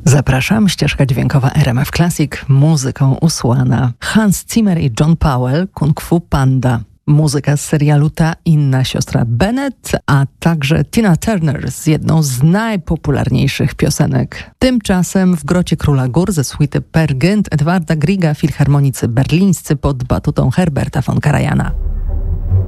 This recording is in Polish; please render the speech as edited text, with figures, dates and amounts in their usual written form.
Zapraszam, ścieżka dźwiękowa RMF Classic, muzyką usłana Hans Zimmer i John Powell, Kung Fu Panda. Muzyka z serialu Ta inna siostra Bennett, a także Tina Turner z jedną z najpopularniejszych piosenek. Tymczasem w Grocie Króla Gór ze suity Per Gynt Edwarda Grieга filharmonicy berlińscy pod batutą Herberta von Karajana.